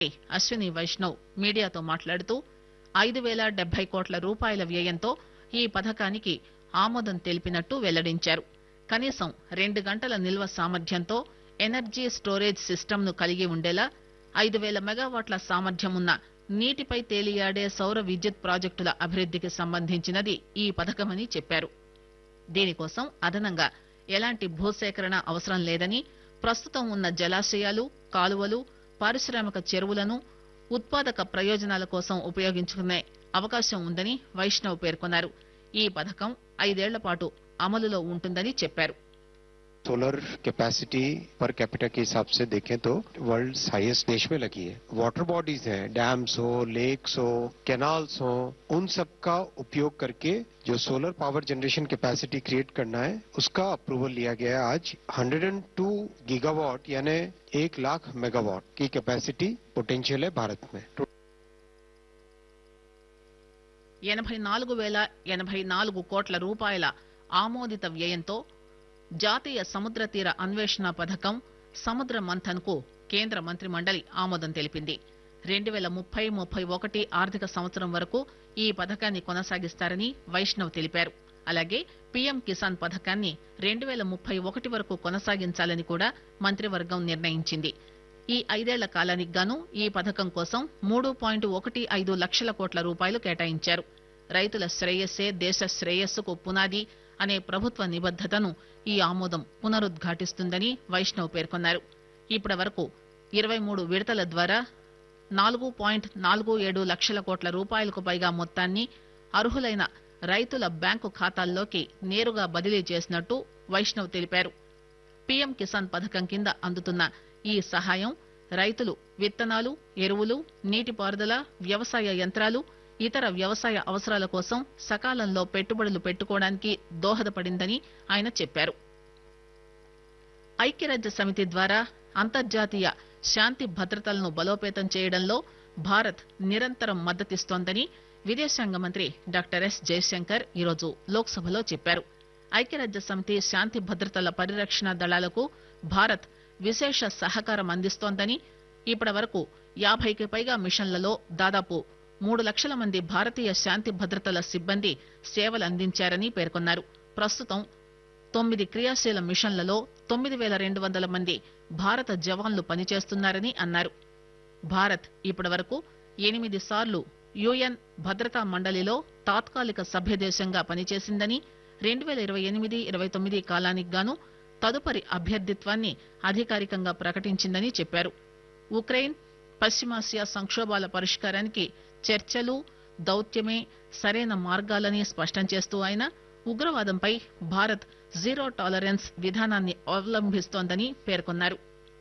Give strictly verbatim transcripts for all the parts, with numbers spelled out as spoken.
అశ్విని వైష్ణవ్ మీడియాతో మాట్లాడుతూ ఐదు పేల డెబ్బై కోట్ల రూపాయల వ్యయంతో ఈ పథకానికి ఆమోదం తెలిపినట్టు వెల్లడించారు. కనీసం రెండు గంటల నిల్వ సామర్థ్యంతో ఎనర్జీ స్టోరేజ్ సిస్టమ్ ను కలిగి ఉండేలా ఐదు పేల మెగావాట్ల సామర్థ్యం ఉన్న నీటిపై తేలియాడే సౌర విద్యుత్ ప్రాజెక్టుల అభివృద్దికి సంబంధించినది ఈ పథకమని చెప్పారు. దీనికోసం అదనంగా ఎలాంటి భూసేకరణ అవసరం లేదని, ప్రస్తుతం ఉన్న జలాశయాలు, కాలువలు, పారిశ్రామిక చెరువులను ఉత్పాదక ప్రయోజనాల కోసం ఉపయోగించుకునే అవకాశం ఉందని వైష్ణవ్ పేర్కొన్నారు. ఈ పథకం ఐదేళ్ల పాటు అమలులో ఉంటుందని చెప్పారు. सोलर कैपेसिटी पर कैपिटा के हिसाब से देखें तो वर्ल्ड हाईएस्ट देश में लगी है. वाटर बॉडीज हैं, डैम्स हो, लेक्स हो, कैनाल्स हो, उन सब का उपयोग करके जो solar power generation capacity create करना है उसका अप्रूवल लिया गया है. आज एक सौ दो गीगावाट यानी एक लाख मेगावाट की कैपेसिटी पोटेंशियल है भारत में. ఎనభై నాలుగు వేల ఎనభై నాలుగు కోట్ల రూపాయల ఆమోదిత వ్యయంతో జాతీయ సముద్ర తీర అన్వేషణ పథకం సముద్ర మంథన్ కు కేంద్ర మంత్రి మండలి ఆమోదం తెలిపింది. రెండు పేల ముప్పై ముప్పై ఒకటి ఆర్థిక సంవత్సరం వరకు ఈ పథకాన్ని కొనసాగిస్తారని వైష్ణవ్ తెలిపారు. అలాగే పీఎం కిసాన్ పథకాన్ని రెండు పేల ముప్పై ఒకటి వరకు కొనసాగించాలని కూడా మంత్రివర్గం నిర్ణయించింది. ఈ ఐదేళ్ల కాలానికి గాను ఈ పథకం కోసం మూడు పాయింట్ ఒకటి ఐదు లక్షల కోట్ల రూపాయలు కేటాయించారు. రైతుల శ్రేయస్సే దేశ శ్రేయస్సుకు పునాది అనే ప్రభుత్వ నిబద్దతను ఈ ఆమోదం పునరుద్ఘాటిస్తుందని వైష్ణవ్ పేర్కొన్నారు. ఇప్పటి వరకు ఇరవై మూడు విడతల ద్వారా నాలుగు పాయింట్ నాలుగు ఏడు లక్షల కోట్ల రూపాయలకు పైగా మొత్తాన్ని అర్హులైన రైతుల బ్యాంకు ఖాతాల్లోకి నేరుగా బదిలీ చేసినట్టు వైష్ణవ్ తెలిపారు. పీఎం కిసాన్ పథకం కింద అందుతున్న ఈ సహాయం రైతులు విత్తనాలు, ఎరువులు, నీటిపారుదల, వ్యవసాయ యంత్రాలు, ఇతర వ్యవసాయ అవసరాల కోసం సకాలంలో పెట్టుబడులు పెట్టుకోవడానికి దోహదపడిందని ఆయన చెప్పారు. ఐక్యరాజ్య సమితి ద్వారా అంతర్జాతీయ శాంతి భద్రతలను బలోపేతం చేయడంలో భారత్ నిరంతరం మద్దతిస్తోందని విదేశాంగ మంత్రి డాక్టర్ ఎస్ జయశంకర్ ఈరోజు లోక్సభలో చెప్పారు. ఐక్యరాజ్య సమితి శాంతి భద్రతల పరిరక్షణ దళాలకు భారత్ విశేష సహకారం అందిస్తోందని, ఇప్పటి వరకు యాభైకి పైగా మిషన్లలో దాదాపు మూడు లక్షల మంది భారతీయ శాంతి భద్రతల సిబ్బంది సేవలందించారని పేర్కొన్నారు. ప్రస్తుతం తొమ్మిది క్రియాశీల మిషన్లలో తొమ్మిది పేల రెండు వందల మంది భారత జవాన్లు పనిచేస్తున్నారని అన్నారు. భారత్ ఇప్పటి వరకు ఎనిమిది సార్లు యుఎన్ భద్రతా మండలిలో తాత్కాలిక సభ్యదేశంగా పనిచేసిందని, రెండు పేల ఇరవై ఎనిమిది ఇరవై తొమ్మిది కాలానికి గాను తదుపరి అభ్యర్థిత్వాన్ని అధికారికంగా ప్రకటించిందని చెప్పారు. ఉక్రెయిన్, పశ్చిమాసియా సంక్షోభాల పరిష్కారానికి చర్చలు, దౌత్యమే సరైన మార్గాలని స్పష్టం చేస్తూ ఆయన ఉగ్రవాదంపై భారత్ జీరో టాలరెన్స్ విధానాన్ని అవలంబిస్తోందని పేర్కొన్నారు.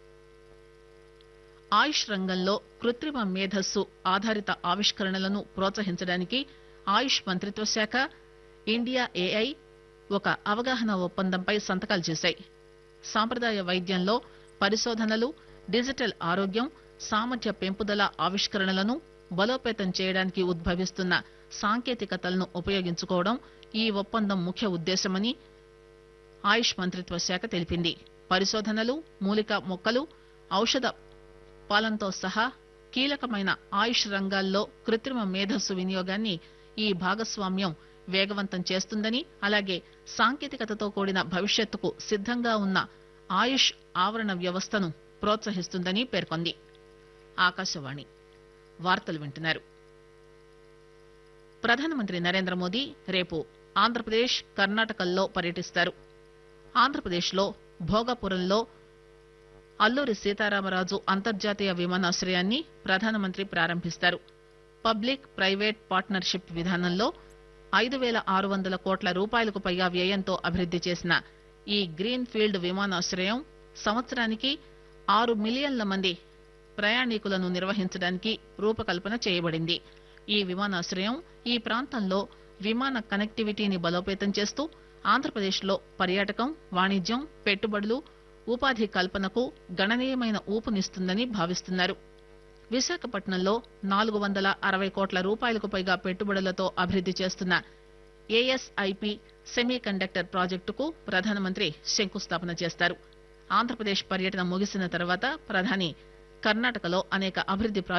ఆయుష్ రంగంలో కృత్రిమ మేధస్సు ఆధారిత ఆవిష్కరణలను ప్రోత్సహించడానికి ఆయుష్ మంత్రిత్వ శాఖ, ఇండియా ఏఐ ఒక అవగాహన ఒప్పందంపై సంతకాలు చేశాయి. సాంప్రదాయ వైద్యంలో పరిశోధనలు, డిజిటల్ ఆరోగ్యం, సామర్థ్య పెంపుదల ఆవిష్కరణలను బలోపేతం చేయడానికి ఉద్భవిస్తున్న సాంకేతికతలను ఉపయోగించుకోవడం ఈ ఒప్పందం ముఖ్య ఉద్దేశమని ఆయుష్ మంత్రిత్వ శాఖ తెలిపింది. పరిశోధనలు, మూలిక మొక్కలు, ఔషధ పాలనతో సహా కీలకమైన ఆయుష్ రంగాల్లో కృత్రిమ మేధస్సు వినియోగాన్ని ఈ భాగస్వామ్యం వేగవంతం చేస్తుందని, అలాగే సాంకేతికతతో కూడిన భవిష్యత్తుకు సిద్దంగా ఉన్న ఆయుష్ ఆవరణ వ్యవస్థను ప్రోత్సహిస్తుందని పేర్కొంది. ఆకాశవాణి వార్తలు వింటున్నారు. ప్రధానమంత్రి నరేంద్ర మోదీ రేపు ఆంధ్రప్రదేశ్, కర్ణాటకల్లో పర్యటిస్తారు. ఆంధ్రప్రదేశ్లో భోగాపురంలో అల్లూరి సీతారామరాజు అంతర్జాతీయ విమానాశ్రయాన్ని ప్రధానమంత్రి ప్రారంభిస్తారు. పబ్లిక్ ప్రైవేట్ పార్ట్నర్షిప్ విధానంలో ఐదు పేల ఆరు వందల కోట్ల రూపాయలకు పైగా వ్యయంతో అభివృద్ది చేసిన ఈ గ్రీన్ ఫీల్డ్ విమానాశ్రయం సంవత్సరానికి ఆరు మిలియన్ల మంది ప్రయాణికులను నిర్వహించడానికి రూపకల్పన చేయబడింది. ఈ విమానాశ్రయం ఈ ప్రాంతంలో విమాన కనెక్టివిటీని బలోపేతం చేస్తూ ఆంధ్రప్రదేశ్లో పర్యాటకం, వాణిజ్యం, పెట్టుబడులు, ఉపాధి కల్పనకు గణనీయమైన ఊపునిస్తుందని భావిస్తున్నారు. విశాఖపట్నంలో నాలుగు వందల అరవై కోట్ల రూపాయలకు పైగా పెట్టుబడులతో అభివృద్ది చేస్తున్న ఏఎస్ఐపి సెమీ కండక్టర్ ప్రాజెక్టుకు ప్రధానమంత్రి శంకుస్థాపన చేస్తారు. ఆంధ్రప్రదేశ్ పర్యటన ముగిసిన తర్వాత ప్రధాని కర్ణాటకలో అనేక అభివృద్ది